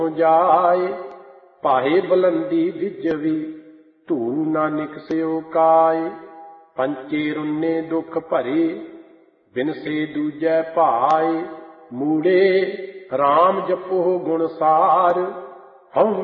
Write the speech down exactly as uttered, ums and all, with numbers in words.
ਜਾਏ। ਭਾਏ ਬੁਲੰਦੀ ਵਿਜਵੀ ਧੂ ਨਾ ਨਿਕਸਿਓ ਕਾਏ। ਪੰਚੇ ਰੁੰਨੇ ਦੁੱਖ ਭਰੇ ਬਿਨਸੇ ਦੂਜੈ ਭਾਏ। ਮੂੜੇ ਰਾਮ ਜਪੋ ਗੁਣ ਸਾਰ ਹਉ